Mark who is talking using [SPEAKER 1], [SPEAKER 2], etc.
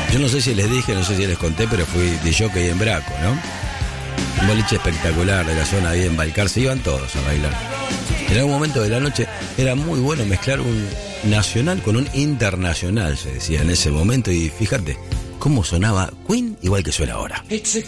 [SPEAKER 1] Yo no sé si les dije, no sé si les conté, pero fui de jockey en Braco, ¿no? Un boliche espectacular de la zona ahí en Balcar, se iban todos a bailar. En algún momento de la noche era muy bueno mezclar un nacional con un internacional, se decía en ese momento, y fíjate cómo sonaba Queen igual que suena ahora.